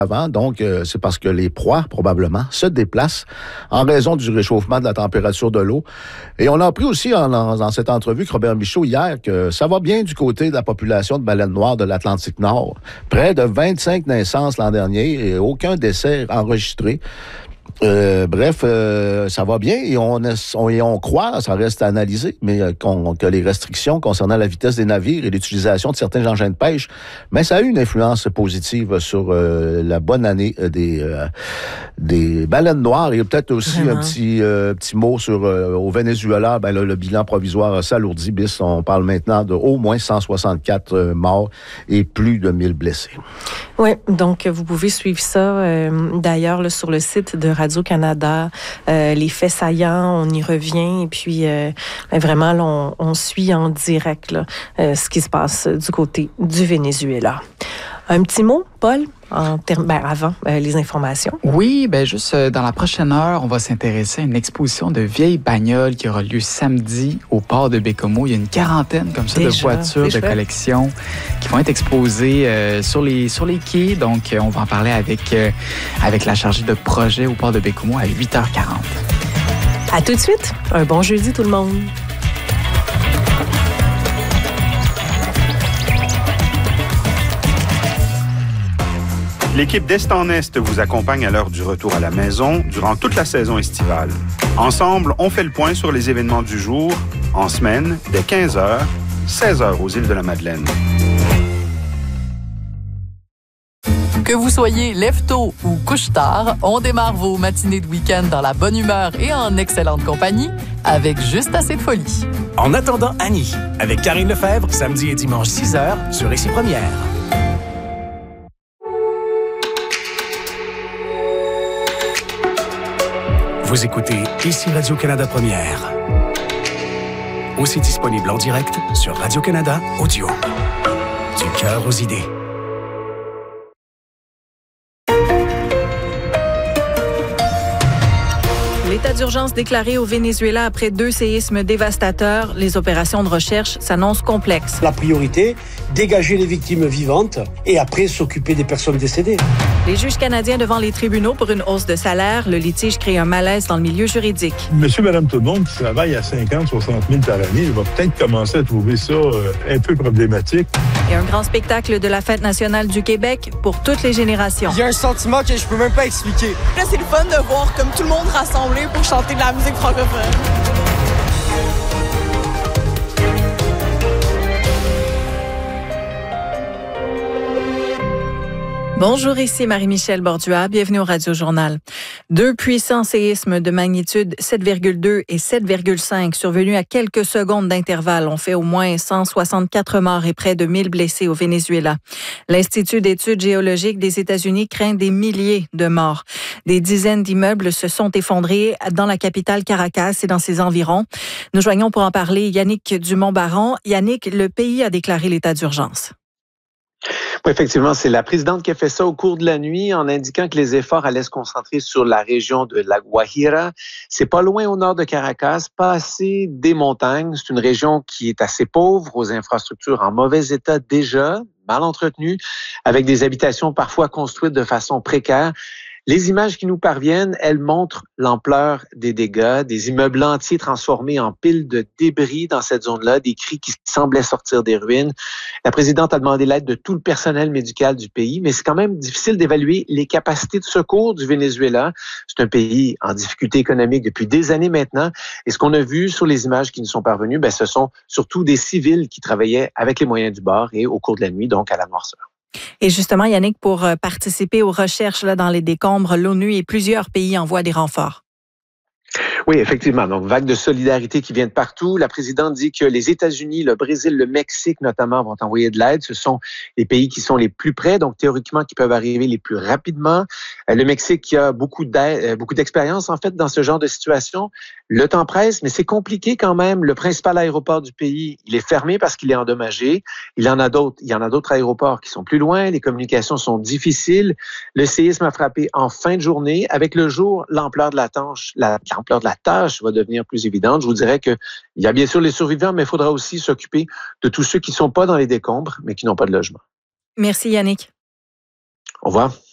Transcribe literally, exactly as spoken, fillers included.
avant. Donc, euh, c'est parce que les proies, probablement, se déplacent en raison du réchauffement de la température de l'eau. Et on a appris aussi en, en, dans cette entrevue que Robert Michaud hier que ça va bien du côté de la population de baleines noires de l'Atlantique Nord. Près de vingt-cinq naissances l'an dernier et aucun décès enregistré. Euh, bref, euh, ça va bien et on, on, et on croit, ça reste à analyser, mais euh, qu'on, que les restrictions concernant la vitesse des navires et l'utilisation de certains engins de pêche, mais ça a eu une influence positive sur euh, la bonne année des, euh, des baleines noires. Et peut-être aussi Vraiment? un petit, euh, petit mot sur euh, au Venezuela, ben, là, le bilan provisoire s'alourdit. Bis, on parle maintenant de au moins cent soixante-quatre euh, morts et plus de mille blessés. Oui, donc vous pouvez suivre ça euh, d'ailleurs là, sur le site de Radio-Canada, euh, les faits saillants, on y revient et puis euh, vraiment là, on, on suit en direct là, euh, ce qui se passe du côté du Venezuela. Un petit mot, Paul, en termes, ben, avant euh, les informations. Oui, ben juste euh, dans la prochaine heure, on va s'intéresser à une exposition de vieilles bagnoles qui aura lieu samedi au port de Bécomo. Il y a une quarantaine comme ça Déjà, de voitures de collection qui vont être exposées euh, sur les sur les quais. Donc, euh, on va en parler avec euh, avec la chargée de projet au port de Bécomo à huit heures quarante. À tout de suite. Un bon jeudi tout le monde. L'équipe d'Est en Est vous accompagne à l'heure du retour à la maison durant toute la saison estivale. Ensemble, on fait le point sur les événements du jour, en semaine, dès quinze heures, seize heures aux îles de la Madeleine. Que vous soyez lève-tôt ou couche-tard, on démarre vos matinées de week-end dans la bonne humeur et en excellente compagnie avec Juste assez de folie. En attendant Annie, avec Karine Lefebvre, samedi et dimanche six heures sur Ici Première. Vous écoutez Ici Radio-Canada Première. Aussi disponible en direct sur Radio-Canada Audio. Du cœur aux idées. L'état d'urgence déclaré au Venezuela après deux séismes dévastateurs. Les opérations de recherche s'annoncent complexes. La priorité, dégager les victimes vivantes et après s'occuper des personnes décédées. Les juges canadiens devant les tribunaux pour une hausse de salaire. Le litige crée un malaise dans le milieu juridique. Monsieur, madame, tout le monde qui travaille à cinquante, soixante mille par année, va peut-être commencer à trouver ça euh, un peu problématique. Et un grand spectacle de la Fête nationale du Québec pour toutes les générations. Il y a un sentiment que je peux même pas expliquer. Là, c'est le fun de voir comme tout le monde rassemblé pour chanter de la musique francophone. Bonjour, ici Marie-Michel Bordua. Bienvenue au Radio Journal. Deux puissants séismes de magnitude sept virgule deux et sept virgule cinq survenus à quelques secondes d'intervalle ont fait au moins cent soixante-quatre morts et près de mille blessés au Venezuela. L'Institut d'études géologiques des États-Unis craint des milliers de morts. Des dizaines d'immeubles se sont effondrés dans la capitale Caracas et dans ses environs. Nous joignons pour en parler Yannick Dumont-Baron. Yannick, le pays a déclaré l'état d'urgence. Oui, effectivement, c'est la présidente qui a fait ça au cours de la nuit en indiquant que les efforts allaient se concentrer sur la région de la Guajira. C'est pas loin au nord de Caracas, pas assez des montagnes. C'est une région qui est assez pauvre, aux infrastructures en mauvais état déjà, mal entretenues, avec des habitations parfois construites de façon précaire. Les images qui nous parviennent, elles montrent l'ampleur des dégâts, des immeubles entiers transformés en piles de débris dans cette zone-là, des cris qui semblaient sortir des ruines. La présidente a demandé l'aide de tout le personnel médical du pays, mais c'est quand même difficile d'évaluer les capacités de secours du Venezuela. C'est un pays en difficulté économique depuis des années maintenant. Et ce qu'on a vu sur les images qui nous sont parvenues, ben, ce sont surtout des civils qui travaillaient avec les moyens du bord et au cours de la nuit, donc à la noirceur. Et justement, Yannick, pour participer aux recherches là, dans les décombres, l'ONU et plusieurs pays envoient des renforts. Oui, effectivement. Donc, vague de solidarité qui vient de partout. La présidente dit que les États-Unis, le Brésil, le Mexique notamment vont envoyer de l'aide. Ce sont les pays qui sont les plus près, donc théoriquement qui peuvent arriver les plus rapidement. Le Mexique qui a beaucoup d'aide, beaucoup d'expérience en fait dans ce genre de situation. Le temps presse, mais c'est compliqué quand même. Le principal aéroport du pays, il est fermé parce qu'il est endommagé. Il y en a d'autres. Il y en a d'autres aéroports qui sont plus loin. Les communications sont difficiles. Le séisme a frappé en fin de journée. Avec le jour, l'ampleur de la tâche, la, l'ampleur de la tâche va devenir plus évidente. Je vous dirais qu'il y a bien sûr les survivants, mais il faudra aussi s'occuper de tous ceux qui ne sont pas dans les décombres, mais qui n'ont pas de logement. Merci Yannick. Au revoir.